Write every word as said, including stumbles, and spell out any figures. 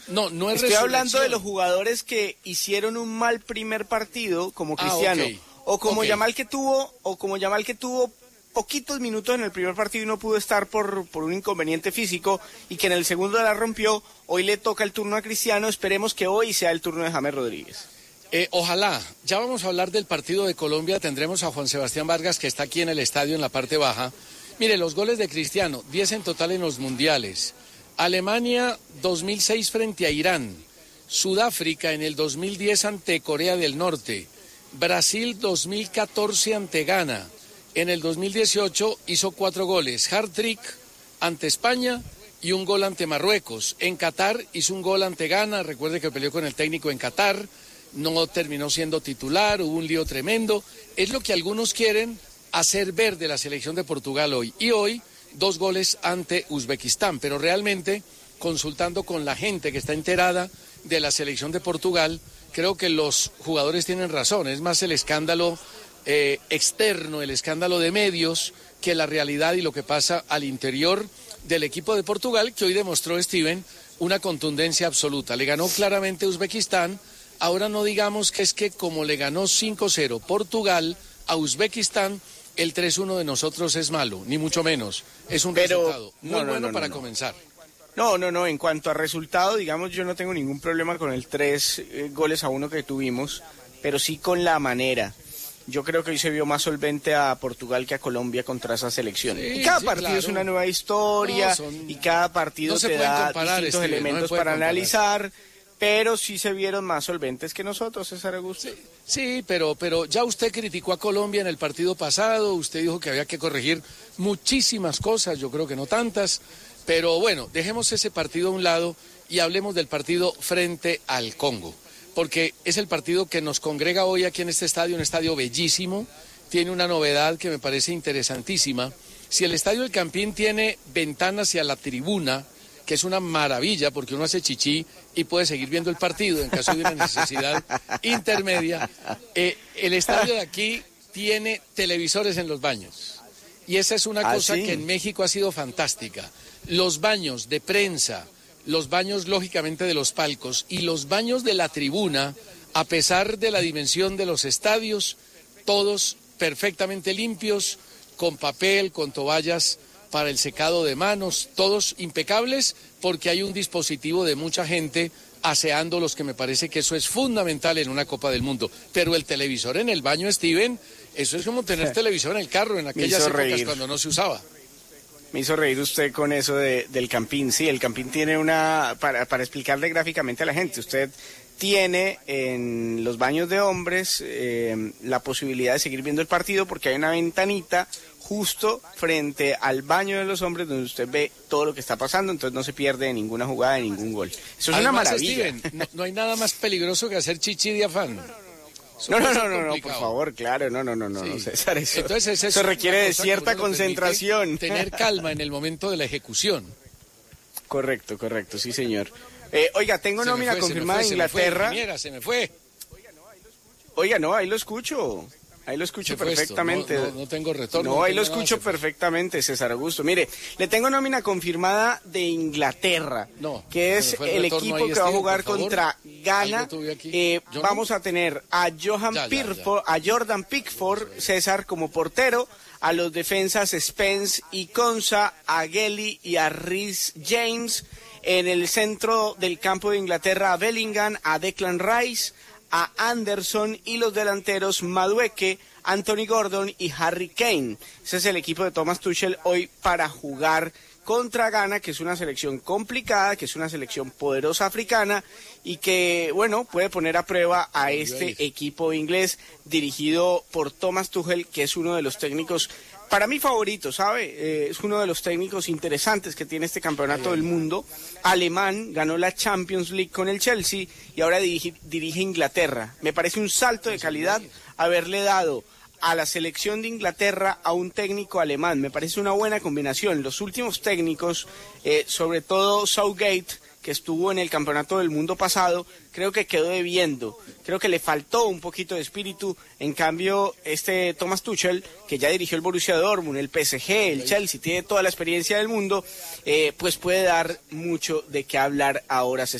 No, no es Estoy hablando de los resurrección. jugadores que hicieron un mal primer partido, como Ah, Cristiano, ok. o como Ok. Yamal que tuvo, o como Yamal que tuvo poquitos minutos en el primer partido y no pudo estar por, por un inconveniente físico y que en el segundo la rompió. Hoy le toca el turno a Cristiano, esperemos que hoy sea el turno de James Rodríguez. Eh, ojalá, ya vamos a hablar del partido de Colombia, tendremos a Juan Sebastián Vargas que está aquí en el estadio en la parte baja. Mire, los goles de Cristiano, diez en total en los mundiales. Alemania dos mil seis frente a Irán, Sudáfrica en el dos mil diez ante Corea del Norte, Brasil dos mil catorce ante Ghana, en el dos mil dieciocho hizo cuatro goles, hat-trick ante España y un gol ante Marruecos. En Qatar hizo un gol ante Ghana, recuerde que peleó con el técnico en Qatar, no terminó siendo titular, hubo un lío tremendo. Es lo que algunos quieren hacer ver de la selección de Portugal hoy. Y hoy, dos goles ante Uzbekistán, pero realmente, consultando con la gente que está enterada de la selección de Portugal, creo que los jugadores tienen razón, es más el escándalo eh, externo, el escándalo de medios, que la realidad y lo que pasa al interior del equipo de Portugal, que hoy demostró, Steven, una contundencia absoluta. Le ganó claramente Uzbekistán. Ahora no digamos que es que como le ganó cinco cero Portugal a Uzbekistán, el tres uno de nosotros es malo, ni mucho menos. Es un Pero, resultado muy no, no, bueno no, para no. comenzar. No, no, no, en cuanto a resultado, digamos, yo no tengo ningún problema con el tres eh, goles a uno que tuvimos, pero sí con la manera. Yo creo que hoy se vio más solvente a Portugal que a Colombia contra esa selección. Sí, y cada sí, partido claro. es una nueva historia, No, son- y cada partido no se te pueden da comparar, distintos Steven, no se elementos puede para comparar. analizar, pero sí se vieron más solventes que nosotros, César Augusto. Sí, sí, pero, pero ya usted criticó a Colombia en el partido pasado, usted dijo que había que corregir muchísimas cosas, yo creo que no tantas, pero bueno, dejemos ese partido a un lado y hablemos del partido frente al Congo, porque es el partido que nos congrega hoy aquí en este estadio, un estadio bellísimo, tiene una novedad que me parece interesantísima. Si el estadio del Campín tiene ventanas hacia la tribuna, que es una maravilla porque uno hace chichi y puede seguir viendo el partido en caso de una necesidad intermedia. Eh, el estadio de aquí tiene televisores en los baños y esa es una ¿Ah, cosa sí? que en México ha sido fantástica. Los baños de prensa, los baños lógicamente de los palcos y los baños de la tribuna, a pesar de la dimensión de los estadios, todos perfectamente limpios, con papel, con toallas para el secado de manos, todos impecables, porque hay un dispositivo de mucha gente aseándolos, que me parece que eso es fundamental en una Copa del Mundo. Pero el televisor en el baño, Steven, eso es como tener televisor en el carro en aquellas hizo épocas reír. cuando no se usaba. Me hizo reír usted con eso de, del Campín. Sí, el Campín tiene una, para, para explicarle gráficamente a la gente, usted tiene en los baños de hombres eh, la posibilidad de seguir viendo el partido porque hay una ventanita justo frente al baño de los hombres donde usted ve todo lo que está pasando, entonces no se pierde ninguna jugada, de ningún gol. Eso es Además, una maravilla. Steven, no, no hay nada más peligroso que hacer chichi de afán. Eso No, no, puede no, ser no, no, por complicado. favor, claro, no, no, no, no, Sí. no, César, eso, Entonces, esa es eso requiere una de cosa que cierta uno lo permite, concentración. Tener calma en el momento de la ejecución. Correcto, correcto, sí, señor. Eh, oiga, tengo Se me nómina fue, se me confirmada fue, de se me fue, Inglaterra. ingeniera, se me fue. Oiga, no, ahí lo escucho. Ahí lo escucho Se fue esto, perfectamente. no- no- no tengo retorno, No, no ahí lo tengo nada, escucho se fue. perfectamente, César Augusto. Mire, le tengo nómina confirmada de Inglaterra, No, que se es me fue el el retorno equipo ahí, que va a Steven, jugar por favor. contra Ghana. Algo tuve aquí. Eh, Yo no. vamos a tener a Johan Ya, ya, Pickford, a Jordan Pickford, César, como portero, a los defensas Spence y Konsa, a Gelly y a Rhys James. En el centro del campo de Inglaterra, a Bellingham, a Declan Rice, a Anderson, y los delanteros Madueke, Anthony Gordon y Harry Kane. Ese es el equipo de Thomas Tuchel hoy para jugar contra Ghana, que es una selección complicada, que es una selección poderosa africana y que, bueno, puede poner a prueba a este equipo inglés dirigido por Thomas Tuchel, que es uno de los técnicos, para mí favorito, ¿sabe? Eh, es uno de los técnicos interesantes que tiene este campeonato del mundo. Alemán, ganó la Champions League con el Chelsea y ahora dirige, dirige Inglaterra. Me parece un salto de calidad haberle dado a la selección de Inglaterra a un técnico alemán. Me parece una buena combinación. Los últimos técnicos, eh, sobre todo Southgate, que estuvo en el campeonato del mundo pasado, creo que quedó debiendo, creo que le faltó un poquito de espíritu. En cambio, este Thomas Tuchel, que ya dirigió el Borussia Dortmund, el P S G, el Chelsea, tiene toda la experiencia del mundo, eh, pues puede dar mucho de qué hablar ahora.